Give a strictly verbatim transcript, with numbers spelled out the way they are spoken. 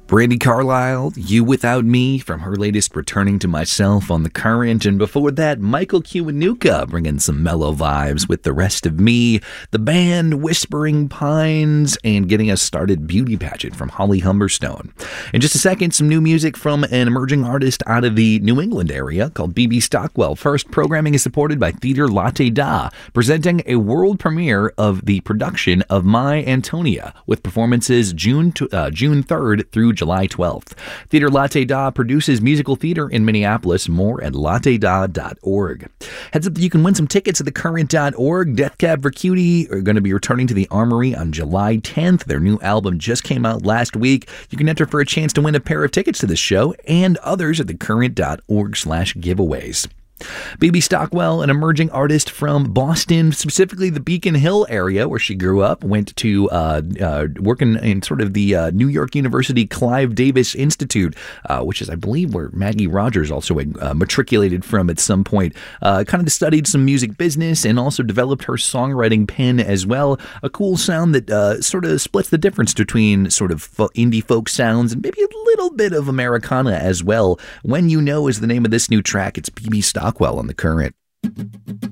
Brandi Carlile, You Without Me, from her latest Returning to Myself on The Current. And before that, Michael Kiwanuka bringing some mellow vibes with The Rest of Me. The band Whispering Pines, and getting us started, Beauty Pageant from Holly Humberstone. In just a second, some new music from an emerging artist out of the New England area called B B Stockwell. First, programming is supported by Theater Latte Da, presenting a world premiere of the production of My Antonia, with performances June to, uh, June third through July twelfth. Theater Latte Da produces musical theater in Minneapolis. More at latte da dot org. Heads up that you can win some tickets at the current dot org. Death Cab for Cutie are going to be returning to the Armory on July tenth. Their new album just came out last week. You can enter for a chance to win a pair of tickets to this show and others at the current dot org slash giveaways. B B Stockwell, an emerging artist from Boston, specifically the Beacon Hill area where she grew up, went to uh, uh, working in sort of the uh, New York University Clive Davis Institute, uh, which is, I believe, where Maggie Rogers also uh, matriculated from at some point. Uh, kind of studied some music business and also developed her songwriting pen as well. A cool sound that uh, sort of splits the difference between sort of fo- indie folk sounds and maybe a little bit of Americana as well. When You Know is the name of this new track. It's B B Stockwell on The Current.